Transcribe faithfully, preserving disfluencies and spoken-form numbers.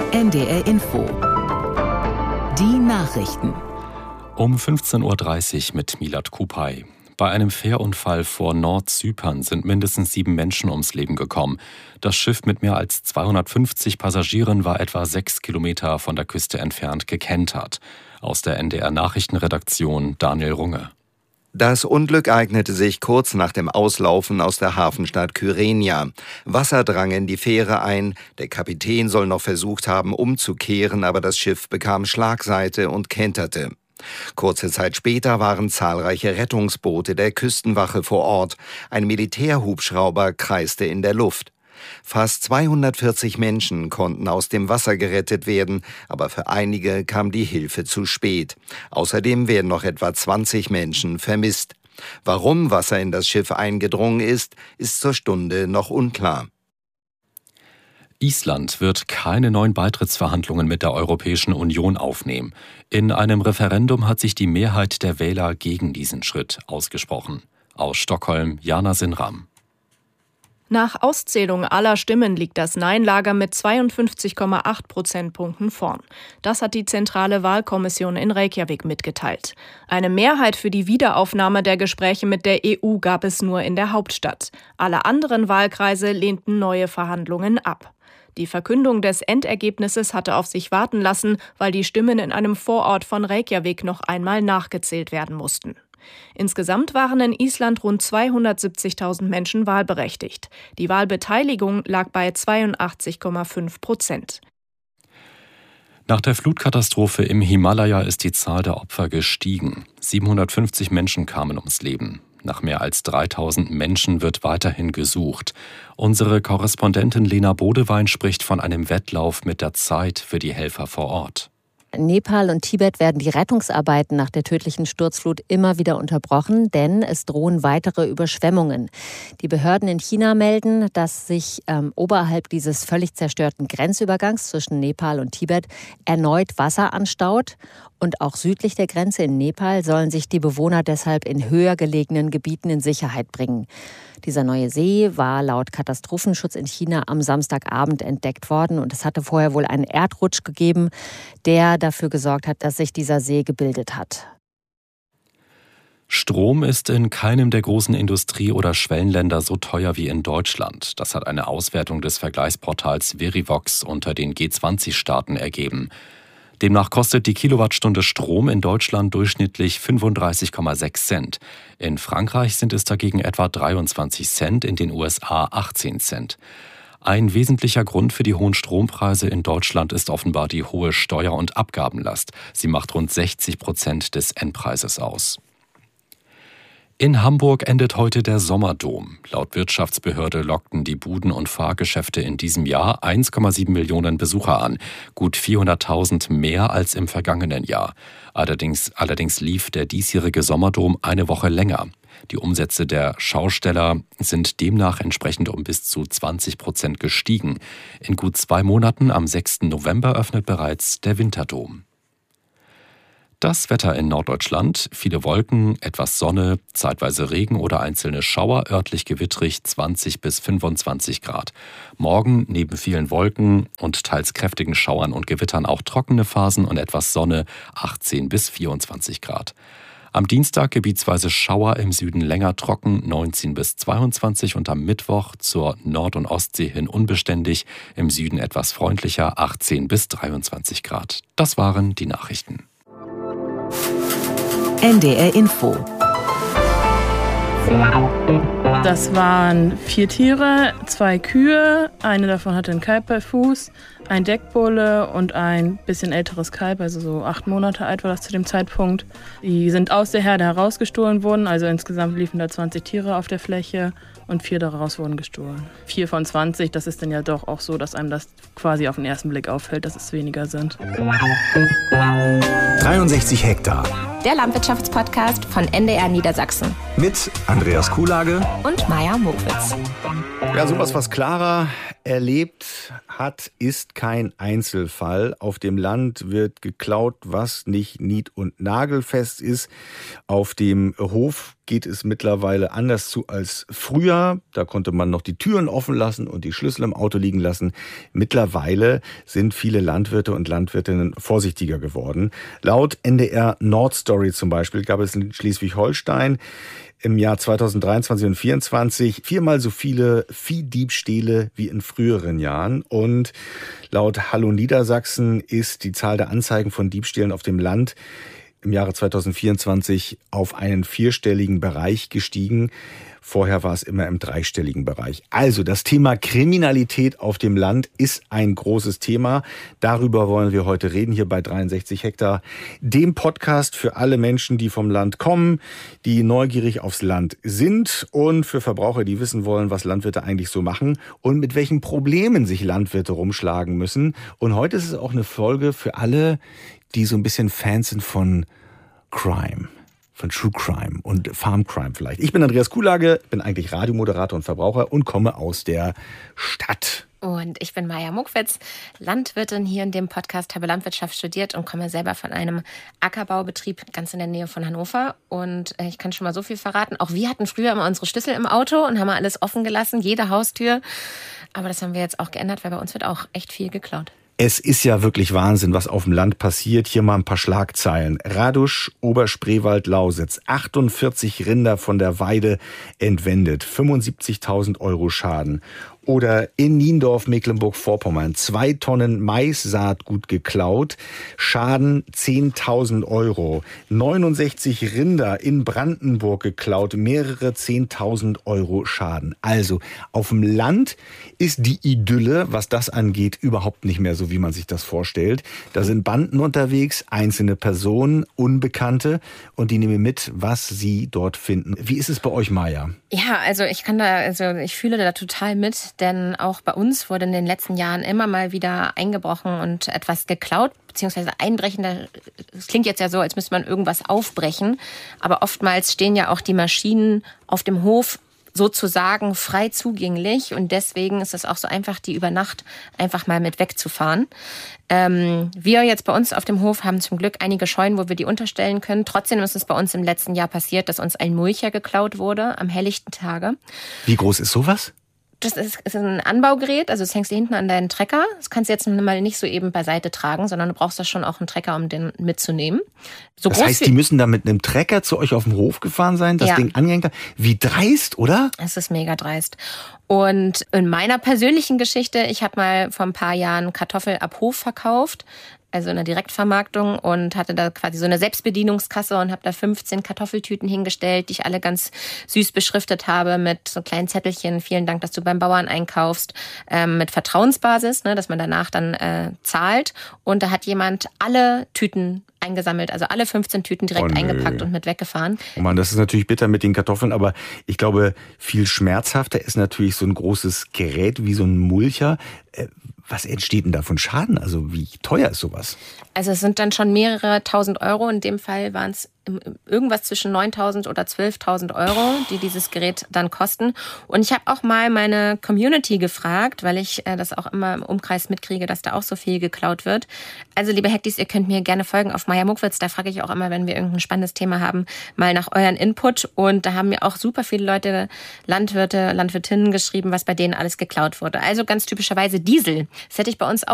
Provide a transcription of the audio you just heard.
N D R Info. Die Nachrichten. Um fünfzehn Uhr dreißig mit Milad Kupay. Bei einem Fährunfall vor Nordzypern sind mindestens sieben Menschen ums Leben gekommen. Das Schiff mit mehr als zweihundertfünfzig Passagieren war etwa sechs Kilometer von der Küste entfernt gekentert. Aus der N D R-Nachrichtenredaktion Daniel Runge. Das Unglück ereignete sich kurz nach dem Auslaufen aus der Hafenstadt Kyrenia. Wasser drang in die Fähre ein. Der Kapitän soll noch versucht haben, umzukehren, aber das Schiff bekam Schlagseite und kenterte. Kurze Zeit später waren zahlreiche Rettungsboote der Küstenwache vor Ort. Ein Militärhubschrauber kreiste in der Luft. Fast zweihundertvierzig Menschen konnten aus dem Wasser gerettet werden, aber für einige kam die Hilfe zu spät. Außerdem werden noch etwa zwanzig Menschen vermisst. Warum Wasser in das Schiff eingedrungen ist, ist zur Stunde noch unklar. Island wird keine neuen Beitrittsverhandlungen mit der Europäischen Union aufnehmen. In einem Referendum hat sich die Mehrheit der Wähler gegen diesen Schritt ausgesprochen. Aus Stockholm, Jana Sinram. Nach Auszählung aller Stimmen liegt das Nein-Lager mit zweiundfünfzig Komma acht Prozentpunkten vorn. Das hat die zentrale Wahlkommission in Reykjavik mitgeteilt. Eine Mehrheit für die Wiederaufnahme der Gespräche mit der E U gab es nur in der Hauptstadt. Alle anderen Wahlkreise lehnten neue Verhandlungen ab. Die Verkündung des Endergebnisses hatte auf sich warten lassen, weil die Stimmen in einem Vorort von Reykjavik noch einmal nachgezählt werden mussten. Insgesamt waren in Island rund zweihundertsiebzigtausend Menschen wahlberechtigt. Die Wahlbeteiligung lag bei zweiundachtzig Komma fünf Prozent. Nach der Flutkatastrophe im Himalaya ist die Zahl der Opfer gestiegen. siebenhundertfünfzig Menschen kamen ums Leben. Nach mehr als dreitausend Menschen wird weiterhin gesucht. Unsere Korrespondentin Lena Bodewein spricht von einem Wettlauf mit der Zeit für die Helfer vor Ort. In Nepal und Tibet werden die Rettungsarbeiten nach der tödlichen Sturzflut immer wieder unterbrochen, denn es drohen weitere Überschwemmungen. Die Behörden in China melden, dass sich ähm, oberhalb dieses völlig zerstörten Grenzübergangs zwischen Nepal und Tibet erneut Wasser anstaut. Und auch südlich der Grenze in Nepal sollen sich die Bewohner deshalb in höher gelegenen Gebieten in Sicherheit bringen. Dieser neue See war laut Katastrophenschutz in China am Samstagabend entdeckt worden und es hatte vorher wohl einen Erdrutsch gegeben, der dafür gesorgt hat, dass sich dieser See gebildet hat. Strom ist in keinem der großen Industrie- oder Schwellenländer so teuer wie in Deutschland. Das hat eine Auswertung des Vergleichsportals Verivox unter den G zwanzig Staaten ergeben. Demnach kostet die Kilowattstunde Strom in Deutschland durchschnittlich fünfunddreißig Komma sechs Cent. In Frankreich sind es dagegen etwa dreiundzwanzig Cent, in den U S A achtzehn Cent. Ein wesentlicher Grund für die hohen Strompreise in Deutschland ist offenbar die hohe Steuer- und Abgabenlast. Sie macht rund sechzig Prozent des Endpreises aus. In Hamburg endet heute der Sommerdom. Laut Wirtschaftsbehörde lockten die Buden- und Fahrgeschäfte in diesem Jahr eins Komma sieben Millionen Besucher an, gut vierhunderttausend mehr als im vergangenen Jahr. Allerdings, allerdings lief der diesjährige Sommerdom eine Woche länger. Die Umsätze der Schausteller sind demnach entsprechend um bis zu zwanzig Prozent gestiegen. In gut zwei Monaten, am sechsten November, öffnet bereits der Winterdom. Das Wetter in Norddeutschland: viele Wolken, etwas Sonne, zeitweise Regen oder einzelne Schauer, örtlich gewittrig, zwanzig bis fünfundzwanzig Grad. Morgen neben vielen Wolken und teils kräftigen Schauern und Gewittern auch trockene Phasen und etwas Sonne, achtzehn bis vierundzwanzig Grad. Am Dienstag gebietsweise Schauer, im Süden länger trocken, neunzehn bis zweiundzwanzig, und am Mittwoch zur Nord- und Ostsee hin unbeständig, im Süden etwas freundlicher, achtzehn bis dreiundzwanzig Grad. Das waren die Nachrichten. N D R Info. Das waren vier Tiere, zwei Kühe, eine davon hatte einen Kalb bei Fuß, ein Deckbulle und ein bisschen älteres Kalb, also so acht Monate alt war das zu dem Zeitpunkt. Die sind aus der Herde herausgestohlen worden, also insgesamt liefen da zwanzig Tiere auf der Fläche und vier daraus wurden gestohlen. Vier von zwanzig, das ist dann ja doch auch so, dass einem das quasi auf den ersten Blick auffällt, dass es weniger sind. dreiundsechzig Hektar. Der Landwirtschaftspodcast von N D R Niedersachsen. Mit Andreas Kuhlage und Maja Mokwitz. Ja, sowas, was Clara erlebt hat, ist kein Einzelfall. Auf dem Land wird geklaut, was nicht nied- und nagelfest ist. Auf dem Hof geht es mittlerweile anders zu als früher. Da konnte man noch die Türen offen lassen und die Schlüssel im Auto liegen lassen. Mittlerweile sind viele Landwirte und Landwirtinnen vorsichtiger geworden. Laut N D R Nordstory zum Beispiel gab es in Schleswig-Holstein im Jahr zweitausenddreiundzwanzig und vierundzwanzig viermal so viele Viehdiebstähle wie in früheren Jahren. Und laut Hallo Niedersachsen ist die Zahl der Anzeigen von Diebstählen auf dem Land im Jahre zweitausendvierundzwanzig auf einen vierstelligen Bereich gestiegen. Vorher war es immer im dreistelligen Bereich. Also das Thema Kriminalität auf dem Land ist ein großes Thema. Darüber wollen wir heute reden hier bei dreiundsechzig Hektar, dem Podcast für alle Menschen, die vom Land kommen, die neugierig aufs Land sind und für Verbraucher, die wissen wollen, was Landwirte eigentlich so machen und mit welchen Problemen sich Landwirte rumschlagen müssen. Und heute ist es auch eine Folge für alle, die so ein bisschen Fans sind von Crime. Von True Crime und Farm Crime vielleicht. Ich bin Andreas Kuhlage, bin eigentlich Radiomoderator und Verbraucher und komme aus der Stadt. Und ich bin Maja Muckwitz, Landwirtin hier in dem Podcast, habe Landwirtschaft studiert und komme selber von einem Ackerbaubetrieb ganz in der Nähe von Hannover. Und ich kann schon mal so viel verraten. Auch wir hatten früher immer unsere Schlüssel im Auto und haben alles offen gelassen, jede Haustür. Aber das haben wir jetzt auch geändert, weil bei uns wird auch echt viel geklaut. Es ist ja wirklich Wahnsinn, was auf dem Land passiert. Hier mal ein paar Schlagzeilen. Radusch, Oberspreewald, Lausitz. achtundvierzig Rinder von der Weide entwendet. fünfundsiebzigtausend Euro Schaden. Oder in Niendorf, Mecklenburg-Vorpommern, zwei Tonnen Mais-Saatgut geklaut, Schaden zehntausend Euro. neunundsechzig Rinder in Brandenburg geklaut, mehrere zehntausend Euro Schaden. Also auf dem Land ist die Idylle, was das angeht, überhaupt nicht mehr so, wie man sich das vorstellt. Da sind Banden unterwegs, einzelne Personen, Unbekannte und die nehmen mit, was sie dort finden. Wie ist es bei euch, Maja? Ja, also ich kann da, also ich fühle da total mit. Denn auch bei uns wurde in den letzten Jahren immer mal wieder eingebrochen und etwas geklaut, beziehungsweise einbrechen. Das klingt jetzt ja so, als müsste man irgendwas aufbrechen. Aber oftmals stehen ja auch die Maschinen auf dem Hof sozusagen frei zugänglich. Und deswegen ist es auch so einfach, die über Nacht einfach mal mit wegzufahren. Ähm, wir jetzt bei uns auf dem Hof haben zum Glück einige Scheunen, wo wir die unterstellen können. Trotzdem ist es bei uns im letzten Jahr passiert, dass uns ein Mulcher geklaut wurde am helllichten Tage. Wie groß ist sowas? Das ist, ist ein Anbaugerät, also das hängst du hinten an deinen Trecker. Das kannst du jetzt mal nicht so eben beiseite tragen, sondern du brauchst da schon auch einen Trecker, um den mitzunehmen. So das groß heißt, die müssen da mit einem Trecker zu euch auf dem Hof gefahren sein, das ja. Ding angehängt haben. Wie dreist, oder? Es ist mega dreist. Und in meiner persönlichen Geschichte, ich habe mal vor ein paar Jahren Kartoffel ab Hof verkauft, also in der Direktvermarktung, und hatte da quasi so eine Selbstbedienungskasse und habe da fünfzehn Kartoffeltüten hingestellt, die ich alle ganz süß beschriftet habe mit so kleinen Zettelchen. Vielen Dank, dass du beim Bauern einkaufst, ähm, mit Vertrauensbasis, ne, dass man danach dann äh, zahlt. Und da hat jemand alle Tüten eingesammelt, also alle fünfzehn Tüten direkt oh, eingepackt und mit weggefahren. Oh Mann, das ist natürlich bitter mit den Kartoffeln, aber ich glaube, viel schmerzhafter ist natürlich so ein großes Gerät wie so ein Mulcher. Äh, Was entsteht denn da von Schaden? Also wie teuer ist sowas? Also es sind dann schon mehrere tausend Euro. In dem Fall waren es irgendwas zwischen neuntausend oder zwölftausend Euro, die dieses Gerät dann kosten. Und ich habe auch mal meine Community gefragt, weil ich äh, das auch immer im Umkreis mitkriege, dass da auch so viel geklaut wird. Also liebe Hektis, ihr könnt mir gerne folgen auf Maja Muckwitz. Da frage ich auch immer, wenn wir irgendein spannendes Thema haben, mal nach euren Input. Und da haben mir auch super viele Leute, Landwirte, Landwirtinnen geschrieben, was bei denen alles geklaut wurde. Also ganz typischerweise Diesel. Das hätte ich bei uns auch